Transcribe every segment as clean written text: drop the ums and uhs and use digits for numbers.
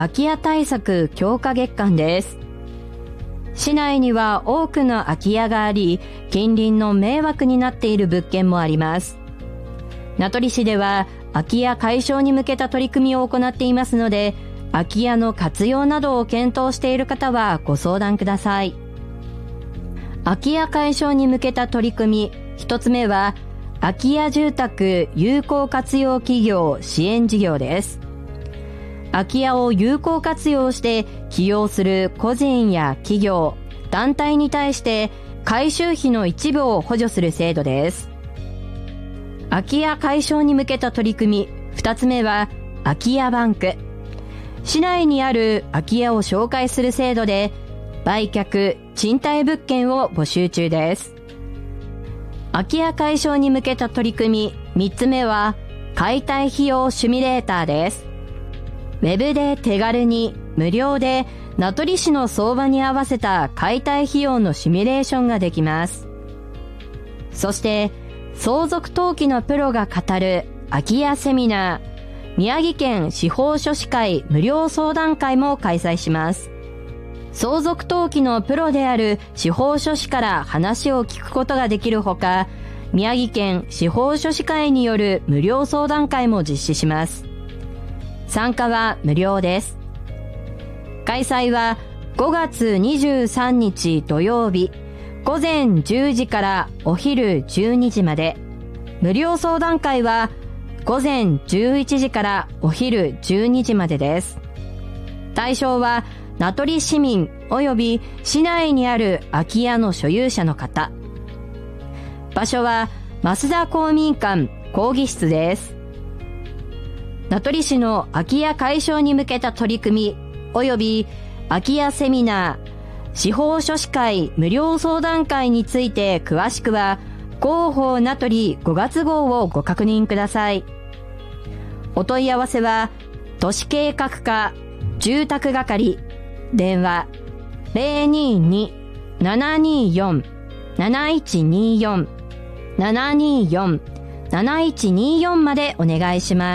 空き家対策強化月間です。市内には多くの空き家があり、近隣の迷惑になっている物件もあります。名取市では空き家解消に向けた取り組みを行っていますので、空き家の活用などを検討している方はご相談ください。空き家解消に向けた取り組み、一つ目は空き家住宅有効活用企業支援事業です。空き家を有効活用して起用する個人や企業、団体に対して改修費の一部を補助する制度です。空き家解消に向けた取り組み、二つ目は空き家バンク。市内にある空き家を紹介する制度で、売却・賃貸物件を募集中です。空き家解消に向けた取り組み、三つ目は解体費用シミュレーターです。ウェブで手軽に無料で名取市の相場に合わせた解体費用のシミュレーションができます。そして相続登記のプロが語る空き家セミナー、宮城県司法書士会無料相談会も開催します。相続登記のプロである司法書士から話を聞くことができるほか、宮城県司法書士会による無料相談会も実施します。参加は無料です。開催は5月23日土曜日、午前10時からお昼12時まで。無料相談会は午前11時からお昼12時までです。対象は名取市民及び市内にある空き家の所有者の方。場所は増田公民館講義室です。名取市の空き家解消に向けた取り組み及び空き家セミナー、司法書士会無料相談会について詳しくは広報名取5月号をご確認ください。お問い合わせは都市計画課住宅係電話 022-724-7124 724-7124 までお願いします。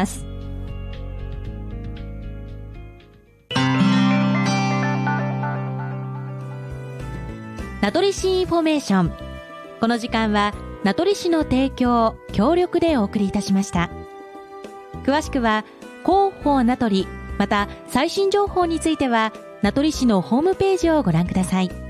名取市インフォメーション。この時間は名取市の提供協力でお送りいたしました。詳しくは広報名取、また最新情報については名取市のホームページをご覧ください。